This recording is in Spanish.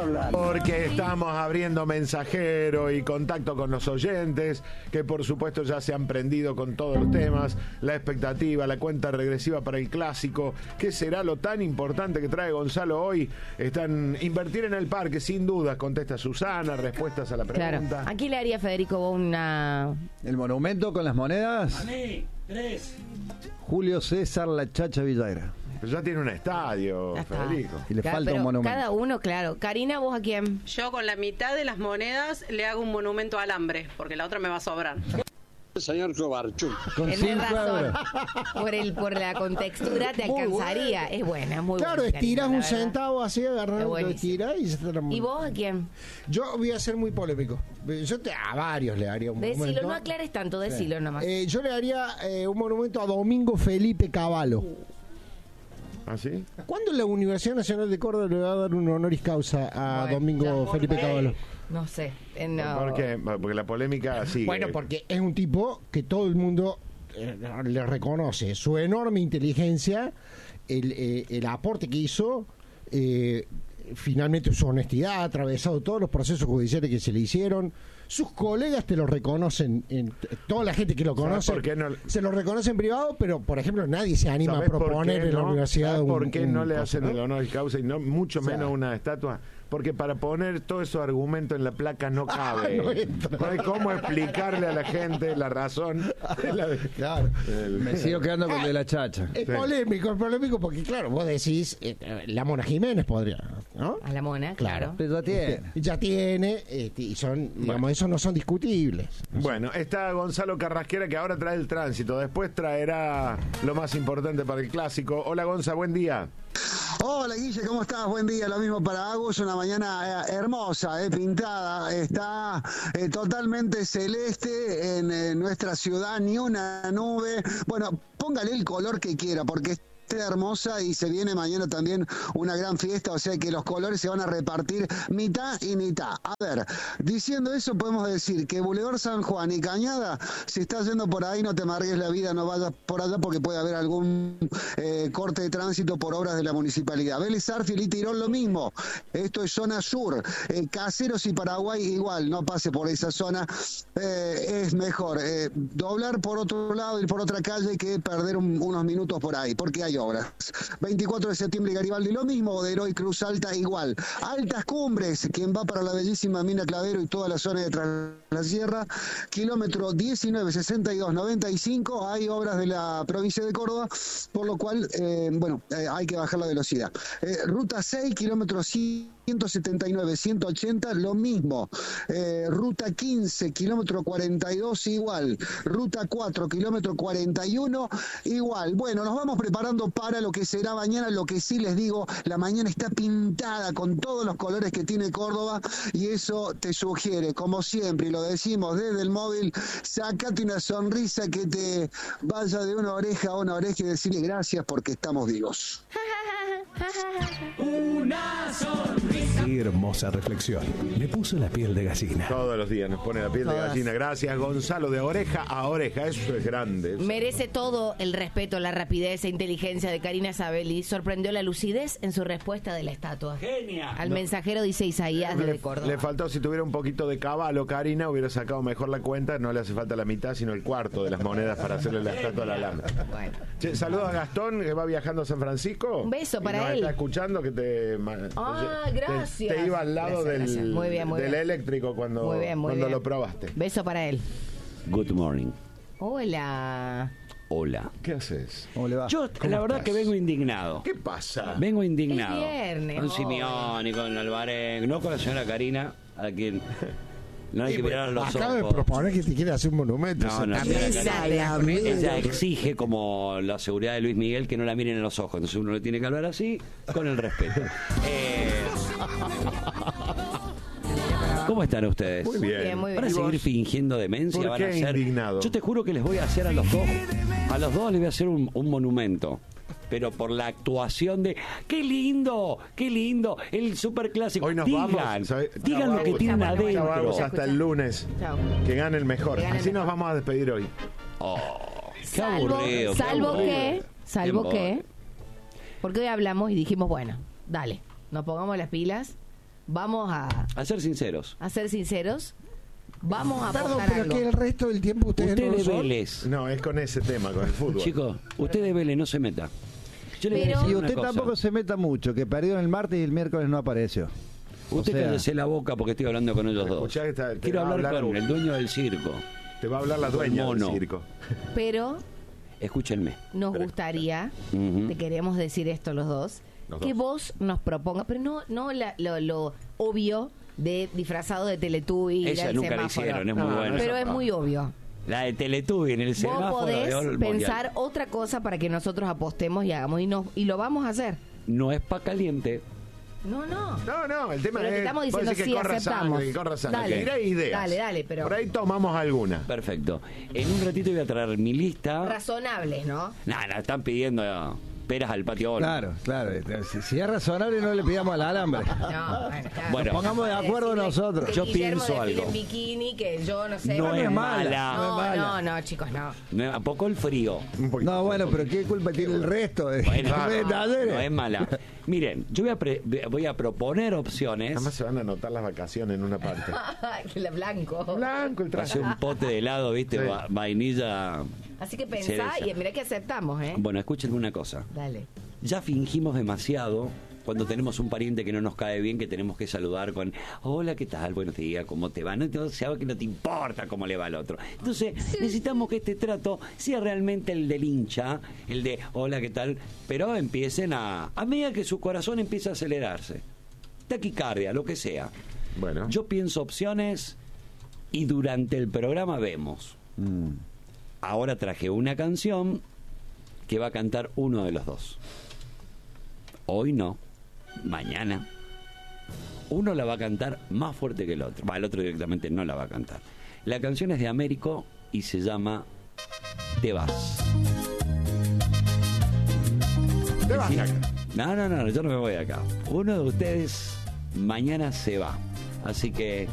hablar. Porque estamos abriendo mensajero y contacto con los oyentes, que por supuesto ya se han prendido con todos los temas, la expectativa, la cuenta regresiva para el clásico. ¿Qué será lo tan importante que trae Gonzalo hoy? Están invertir en el parque, sin dudas, contesta Susana, respuestas a la pregunta. Claro. ¿Aquí le haría Federico una... ¿El monumento con las monedas? A mí, 3. Julio César La Chacha Villagra. Pero ya tiene un estadio, Federico. Y le Claro, falta un pero monumento. cada uno, claro. Karina, ¿vos a quién? Yo con la mitad de las monedas le hago un monumento al hambre, porque la otra me va a sobrar. Señor Chobarchuk. Con Tenés 5 razón. euros. Por la contextura te Muy alcanzaría. buena. Es buena, es muy Claro, buena. estiras Karina, un la verdad. centavo así, agarras, Es lo buenísimo. estiras y se te ¿Y vos a quién? Yo voy a ser muy polémico. A varios le haría un Decilo, monumento. no aclares tanto, decilo nomás. Yo le haría un monumento a Domingo Felipe Cavallo. ¿Ah, sí? ¿Cuándo la Universidad Nacional de Córdoba le va a dar un honoris causa a Bueno, Domingo ya, Felipe Cavallo? No sé. No. ¿Por qué? Porque la polémica sigue. Bueno, porque es un tipo que todo el mundo le reconoce su enorme inteligencia, el aporte que hizo, finalmente su honestidad, ha atravesado todos los procesos judiciales que se le hicieron. Sus colegas te lo reconocen, toda la gente que lo conoce por qué no? se lo reconoce en privado, pero por ejemplo nadie se anima a ¿Sabés por proponer qué en la no? universidad ¿Sabés un, por qué un no le coso, hacen el honor y causa y no mucho menos una estatua? Porque para poner todos esos argumentos en la placa no cabe. no entra. No hay cómo explicarle a la gente la razón. Claro. Me sigo quedando con el de La Chacha. Es polémico porque claro, vos decís la Mona Jiménez podría, ¿no? A la mona, claro. Pero ya tiene. Ya tiene, y son, digamos, esos no son discutibles. Bueno, está Gonzalo Carrasquera que ahora trae el tránsito. Después traerá lo más importante para el clásico. Hola Gonza, buen día. Hola Guille, ¿cómo estás? Buen día, lo mismo para Agus, una mañana hermosa, pintada, está totalmente celeste en nuestra ciudad, ni una nube, bueno, póngale el color que quiera, porque está hermosa y se viene mañana también una gran fiesta, o sea que los colores se van a repartir mitad y mitad. A ver, diciendo eso podemos decir que Boulevard San Juan y Cañada, si estás yendo por ahí no te amargues la vida, no vayas por allá porque puede haber algún corte de tránsito por obras de la municipalidad. Vélez Arfiel y Tirón lo mismo, esto es zona sur, Caseros y Paraguay igual, no pase por esa zona, es mejor doblar por otro lado, ir por otra calle que perder unos minutos por ahí, porque hay obras. 24 de septiembre Garibaldi lo mismo, Oderó y Cruz Alta igual. Altas Cumbres, quien va para la bellísima Mina Clavero y toda la zona de Tras la Sierra, kilómetro 19, 62, 95, hay obras de la provincia de Córdoba, por lo cual, hay que bajar la velocidad. Ruta 6, kilómetro 179, 180, lo mismo. Ruta 15, kilómetro 42, igual. Ruta 4, kilómetro 41, igual. Bueno, nos vamos preparando para lo que será mañana. Lo que sí les digo, la mañana está pintada con todos los colores que tiene Córdoba y eso te sugiere, como siempre, y lo decimos desde el móvil, sacate una sonrisa que te vaya de una oreja a una oreja y decirle gracias porque estamos vivos. Una sonrisa. Qué hermosa reflexión. Me puso la piel de gallina. Todos los días nos pone la piel de Todas. gallina. Gracias Gonzalo, de oreja a oreja. Eso es grande. Merece todo el respeto, la rapidez e inteligencia de Karina Sabelli. Sorprendió la lucidez en su respuesta de la estatua. Genia. Al mensajero dice Isaías desde Córdoba. Le faltó, si tuviera un poquito de caballo, Karina, hubiera sacado mejor la cuenta. No le hace falta la mitad, sino el cuarto de las monedas para hacerle la estatua a la lana. Bueno. Che, saludos a Gastón, que va viajando a San Francisco. Un beso Y para nos él. está escuchando que Gracias. te iba al lado Gracias. Muy bien, muy del bien. eléctrico cuando lo probaste. Beso para él. Good morning. Hola. Hola. ¿Qué haces? ¿Cómo le va? Yo, la verdad, estás? que vengo indignado. ¿Qué pasa? Vengo indignado. Es viernes, Con hoy. Simeone, con Alvarez, no con la señora Karina, a quien no hay que mirar a los Acaba de ojos. proponer que te quiere hacer un monumento. No, no, También señora esa Karina. la Ella exige, como la seguridad de Luis Miguel, que no la miren a los ojos. Entonces uno le tiene que hablar así, con el respeto. ¿Cómo están ustedes? Muy bien. Muy bien. ¿Van a seguir fingiendo demencia? ¿Por ¿Van qué a hacer? indignado? Yo te juro que les voy a hacer a los dos. A los dos les voy a hacer un monumento. Pero por la actuación de ¡qué lindo! ¡Qué lindo! El superclásico. Hoy nos digan, vamos. ¿Sabe? digan Chau, lo que Agus. tienen Chau, adentro. Chau, Agus, hasta el lunes. Chao. Que gane el mejor. Que gane el Así nos mejor. vamos a despedir hoy. Oh, qué aburrido. qué Salvo aburrido. que, Qué porque hoy hablamos y dijimos, bueno, dale, nos pongamos las pilas, vamos A ser sinceros. a ser sinceros. Vamos a Perdón, apostar pero algo. que el resto del tiempo ustedes Usted no lo de son. Vélez. No, es con ese tema, con el fútbol. Chicos, usted de Vélez no se meta. Yo le voy a Pero- decir Y una usted cosa. tampoco se meta mucho, que perdieron el martes y el miércoles no apareció. Usted O sea- cállese la boca porque estoy hablando con ellos dos. Escuchá que te Quiero va a hablar hablar con el dueño del circo. Te va a hablar la dueña del mono. circo. Pero Escúchenme. nos gustaría, Ujú. te queremos decir esto los dos, Los que dos. vos nos propongas, pero no lo obvio de disfrazado de Teletubby. ir Esa al nunca la semáforo. hicieron, es muy No, buena. Pero Eso es no. muy obvio. La de Teletubby en el Vos semáforo de podés All pensar Mundial. otra cosa para que nosotros apostemos y hagamos y lo vamos a hacer. No es pa' caliente. No. No, el tema Pero es. te estamos vos diciendo decís que sí, corra aceptamos. sangre, que corra sangre. Dale. Tirá ideas. Dale, pero- Por ahí tomamos alguna. Perfecto. En un ratito voy a traer mi lista. Razonables, ¿no? Nada, están pidiendo peras al patio Olmo. Claro. Si es razonable, no le pidamos al alambre. No, bueno, claro. Bueno. Nos pongamos de acuerdo Decirle nosotros. que Yo Guillermo pienso desfile algo. en bikini, que yo no sé. No es mala. No, chicos, no. No, ¿a poco el frío? Un poquito. No, bueno, pero ¿qué culpa tiene el resto? Bueno, ¿Verdad? no es mala. Miren, yo voy a proponer opciones. Nada más se van a anotar las vacaciones en una parte. El blanco. Blanco el Hacer traje. un pote de helado, ¿viste? Sí. Vainilla. Así que pensá cereza. y mirá que aceptamos, ¿eh? Bueno, escúchenme una cosa. Dale. Ya fingimos demasiado cuando tenemos un pariente que no nos cae bien, que tenemos que saludar con hola, ¿qué tal? Buenos días, ¿cómo te va? No te sabe que no te importa cómo le va al otro. Entonces, necesitamos que este trato sea realmente el del hincha, el de hola, ¿qué tal? Pero empiecen a medida que su corazón empieza a acelerarse. Taquicardia, lo que sea. Bueno. Yo pienso opciones y durante el programa vemos. Ahora traje una canción que va a cantar uno de los dos. Hoy no, mañana. Uno la va a cantar más fuerte que el otro. El otro directamente no la va a cantar. La canción es de Américo y se llama Te vas. Te vas acá. No, yo no me voy de acá. Uno de ustedes mañana se va. Así que